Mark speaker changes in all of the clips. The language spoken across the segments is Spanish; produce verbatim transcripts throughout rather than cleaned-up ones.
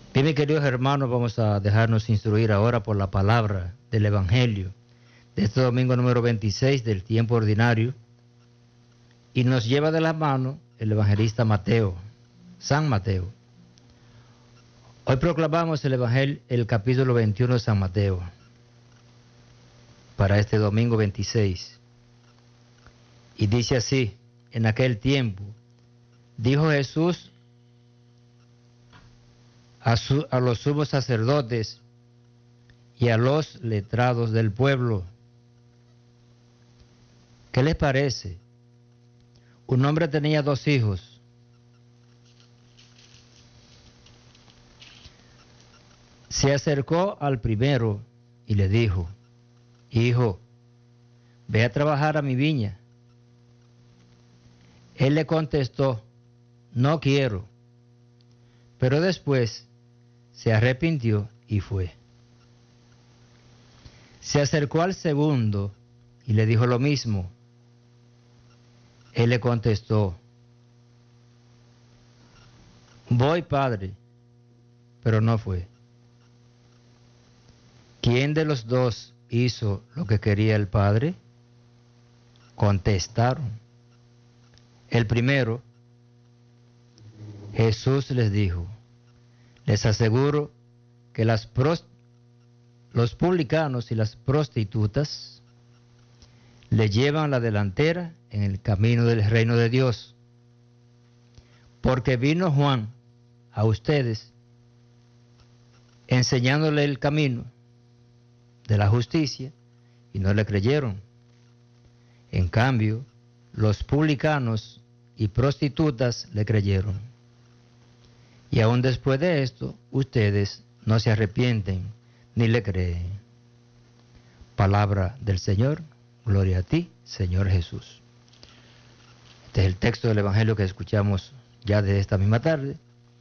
Speaker 1: Bien, mis queridos hermanos, vamos a dejarnos instruir ahora por la palabra del Evangelio de este domingo número veintiséis del tiempo ordinario, y nos lleva de la mano el evangelista Mateo, San Mateo. Hoy proclamamos el Evangelio, el capítulo veintiuno de San Mateo, para este domingo veintiséis. Y dice así: en aquel tiempo dijo Jesús a, su, a los sumos sacerdotes y a los letrados del pueblo: ¿qué les parece? Un hombre tenía dos hijos. Se acercó al primero y le dijo: hijo, ve a trabajar a mi viña. Él le contestó: no quiero. Pero después se arrepintió y fue. Se acercó al segundo y le dijo lo mismo. Él le contestó: voy, padre. Pero no fue. ¿Quién de los dos hizo lo que quería el padre? Contestaron: el primero. Jesús les dijo: les aseguro que las pros, los publicanos y las prostitutas le llevan la delantera en el camino del reino de Dios. Porque vino Juan a ustedes enseñándole el camino de la justicia y no le creyeron. En cambio, los publicanos y prostitutas le creyeron. Y aún después de esto, ustedes no se arrepienten ni le creen. Palabra del Señor. Gloria a ti, Señor Jesús. Este es el texto del Evangelio que escuchamos ya de esta misma tarde.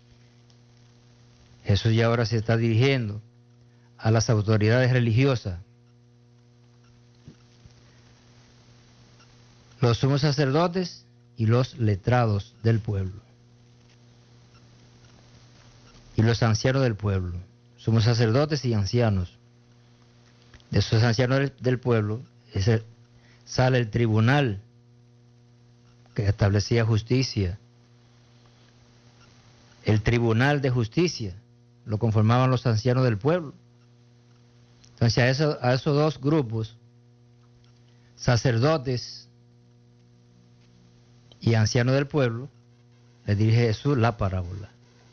Speaker 1: Jesús ya ahora se está dirigiendo a las autoridades religiosas, los sumos sacerdotes y los letrados del pueblo, y los ancianos del pueblo, sumos sacerdotes y ancianos. De esos ancianos del pueblo ese, sale el tribunal que establecía justicia. El tribunal de justicia lo conformaban los ancianos del pueblo. Entonces a, eso, a esos dos grupos, sacerdotes y ancianos del pueblo, le dirige Jesús la parábola.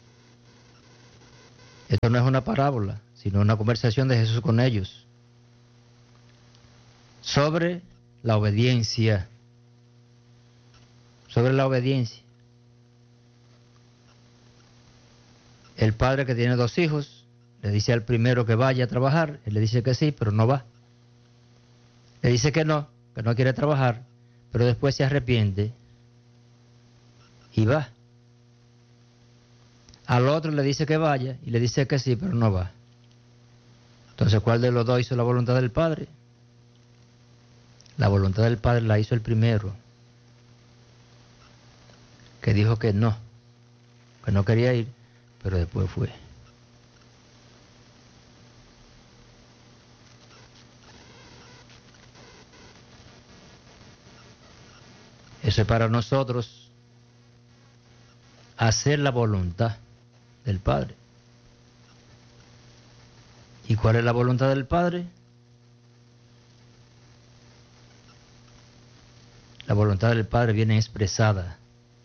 Speaker 1: Esto no es una parábola, sino una conversación de Jesús con ellos sobre la obediencia, sobre la obediencia. El padre que tiene dos hijos le dice al primero que vaya a trabajar, él le dice que sí, pero no va. Le dice que no, que no quiere trabajar, pero después se arrepiente y va. Al otro le dice que vaya y le dice que sí, pero no va. Entonces, ¿cuál de los dos hizo la voluntad del Padre? La voluntad del Padre la hizo el primero, que dijo que no, que no quería ir, pero después fue. Eso es para nosotros hacer la voluntad del Padre. ¿Y cuál es la voluntad del Padre? La voluntad del Padre viene expresada.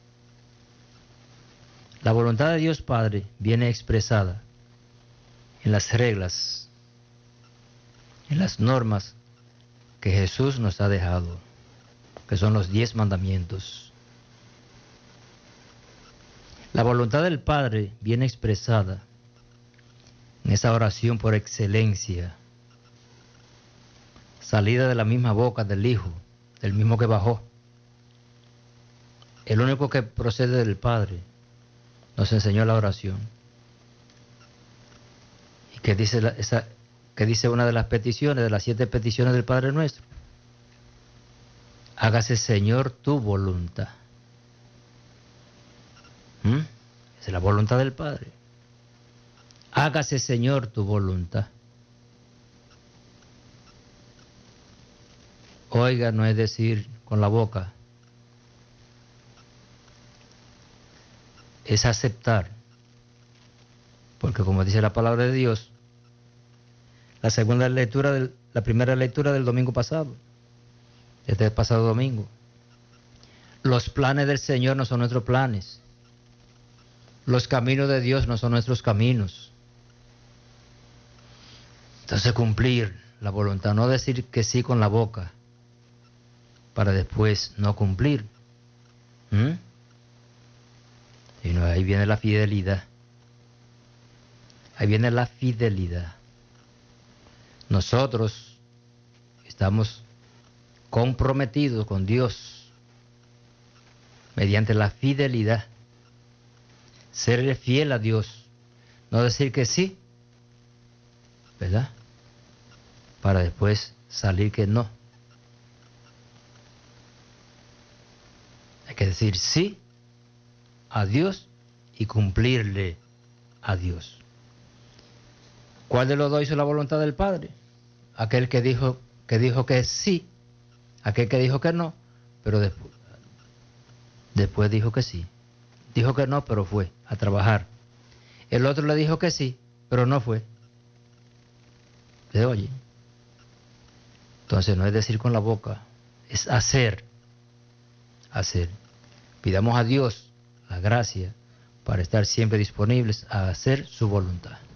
Speaker 1: La voluntad de Dios Padre viene expresada en las reglas, en las normas que Jesús nos ha dejado, que son los diez mandamientos. La voluntad del Padre viene expresada en esa oración por excelencia, salida de la misma boca del Hijo, del mismo que bajó. El único que procede del Padre nos enseñó la oración. ¿Y qué dice, la, esa, qué dice una de las peticiones, de las siete peticiones del Padre Nuestro? Hágase, Señor, tu voluntad. ¿Mm? Esa es la voluntad del Padre. Hágase, Señor, tu voluntad. Oiga, no es decir con la boca, es aceptar. Porque como dice la palabra de Dios, la segunda lectura, del, la primera lectura del domingo pasado, este pasado domingo, los planes del Señor no son nuestros planes. Los caminos de Dios no son nuestros caminos. Entonces cumplir la voluntad, no decir que sí con la boca, para después no cumplir. ¿Mm? Y no, ahí viene la fidelidad. Ahí viene la fidelidad. Nosotros estamos comprometidos con Dios mediante la fidelidad. Ser fiel a Dios. No decir que sí, ¿verdad? Para después salir que no. Hay que decir sí a Dios y cumplirle a Dios. ¿Cuál de los dos hizo la voluntad del Padre? Aquel que dijo que dijo que sí, aquel que dijo que no, pero después, después dijo que sí. Dijo que no, pero fue a trabajar. El otro le dijo que sí, pero no fue. ¿Se oye? Entonces no es decir con la boca, es hacer. Hacer. Pidamos a Dios la gracia para estar siempre disponibles a hacer su voluntad.